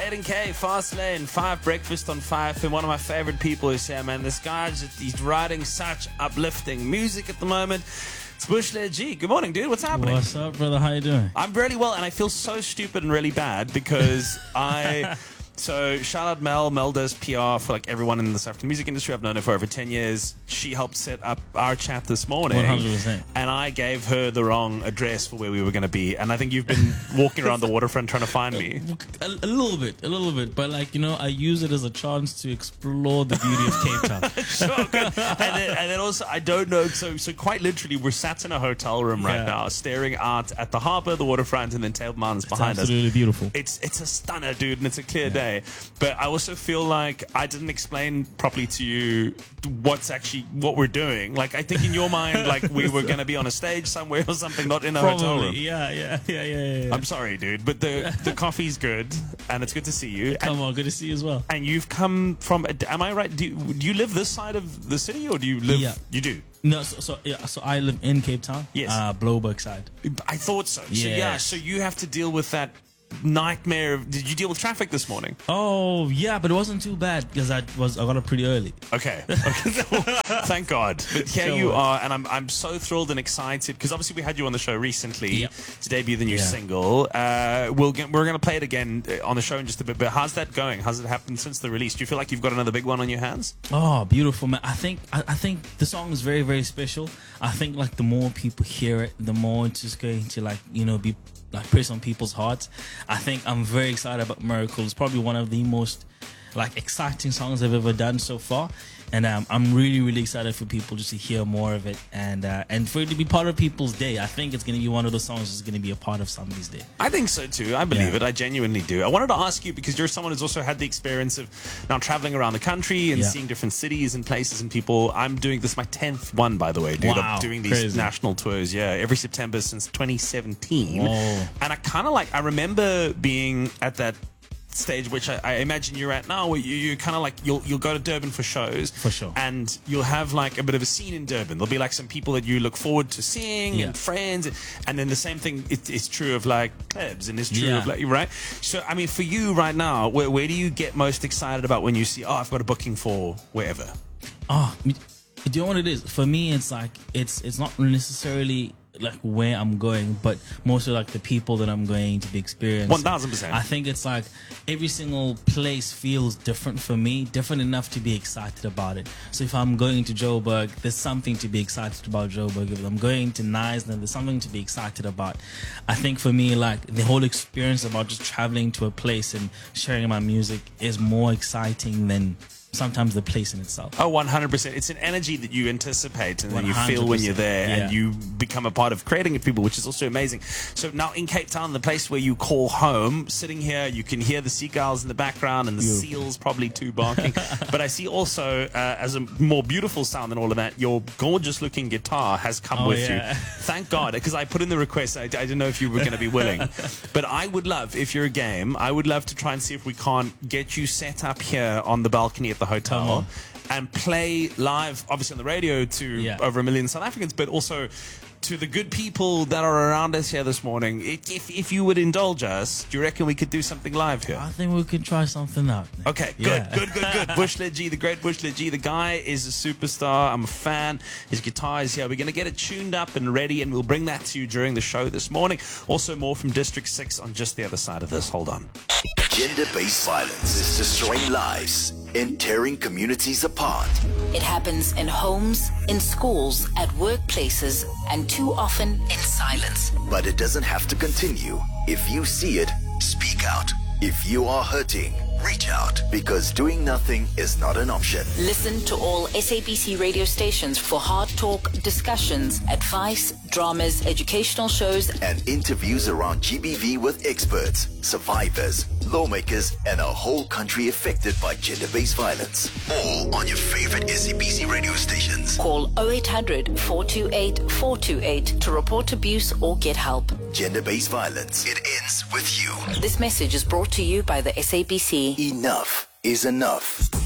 Aiden K, Fast Lane, 5 Breakfast on 5, and one of my favorite people is here, man. This guy, he's writing such uplifting music at the moment. It's Bushley G. Good morning, dude. What's happening? What's up, brother? How you doing? I'm really well, and I feel so stupid and really bad because So shout out Mel. Mel does PR for like everyone in the South African music industry. I've known her for over 10 years. She helped set up our chat this morning. 100%. And I gave her the wrong address for where we were going to be. And I think you've been walking around the waterfront trying to find me. A little bit. But like, I use it as a chance to explore the beauty of Cape Town. Sure, good. And then also, I don't know. So quite literally, we're sat in a hotel room right now, staring out at the harbour, the waterfront, and then Table Mountains behind us. Absolutely beautiful. It's a stunner, dude, and it's a clear day. But I also feel like I didn't explain properly to you what we're doing. Like, I think in your mind, like we were going to be on a stage somewhere or something, not in a hotel room. Yeah. I'm sorry, dude, but the coffee's good, and it's good to see you. Come on, good to see you as well. And you've come from, am I right? Do you live this side of the city, or do you live? Yeah. You do? No, so I live in Cape Town. Yes. Blouberg side. I thought so. Yes. So you have to deal with that nightmare. Did you deal with traffic this morning? Oh yeah, but it wasn't too bad because I got up pretty early. Okay. Thank God. But here you are, and I'm so thrilled and excited because obviously we had you on the show recently to debut the new single. We're going to play it again on the show in just a bit. But how's that going? How's it happened since the release? Do you feel like you've got another big one on your hands? Oh, beautiful, man. I think the song is very, very special. I think like the more people hear it, the more it's just going to be like press on people's hearts. I think I'm very excited about Miracle. It's probably one of the most like exciting songs I've ever done so far, and I'm really, really excited for people just to hear more of it and for it to be part of people's day. I think it's going to be one of those songs that's going to be a part of somebody's day. I think so too. I believe it. I genuinely do. I wanted to ask you because you're someone who's also had the experience of now traveling around the country and seeing different cities and places and people. I'm doing this my 10th one, by the way, dude. Wow, I'm doing these national tours, every September since 2017. Oh. And I remember being at that stage which I imagine you're at now, where you kind of like you'll go to Durban for shows, for sure, and you'll have like a bit of a scene in Durban. There'll be like some people that you look forward to seeing and friends, and then the same thing is true of like clubs, and it's true of like, right? So I mean, for you right now, where do you get most excited about when you see, I've got a booking for wherever? Do you know what it is? For me, it's like it's not necessarily like where I'm going, but mostly like the people that I'm going to be experiencing. 1000%. I think it's like every single place feels different for me, different enough to be excited about it. So if I'm going to Joburg, there's something to be excited about Joburg. If I'm going to Knysna, there's something to be excited about. I think for me, like the whole experience about just traveling to a place and sharing my music is more exciting than sometimes the place in itself. Oh, 100%. It's an energy that you anticipate and then you 100%. feel when you're there, and you become a part of creating it, people, which is also amazing. So now in Cape Town, the place where you call home, sitting here, you can hear the seagulls in the background and the seals probably too barking. But I see also, as a more beautiful sound than all of that, your gorgeous looking guitar has come with you. Thank God, because I put in the request. I didn't know if you were going to be willing. But I would love, if you're a game, I would love to try and see if we can't get you set up here on the balcony at the hotel and play live, obviously on the radio to over 1 million South Africans, but also to the good people that are around us here this morning. If you would indulge us, do you reckon we could do something live here? I think we could try something out. Okay, good. Bushley G, the great Bushley G. The guy is a superstar. I'm a fan. His guitar is here. We're going to get it tuned up and ready, and we'll bring that to you during the show this morning. Also, more from District 6 on just the other side of this. Hold on. Gender-based violence is destroying lives and tearing communities apart. It happens in homes, in schools, at workplaces, and too often in silence. But it doesn't have to continue. If you see it, speak out. If you are hurting, reach out, because doing nothing is not an option. Listen to all SABC radio stations for hard talk, discussions, advice, dramas, educational shows, and interviews around GBV with experts, survivors, lawmakers, and a whole country affected by gender-based violence. All on your favorite SABC radio stations. Call 0800 428 428 to report abuse or get help. Gender-based violence. It ends with you. This message is brought to you by the SABC. Enough is enough.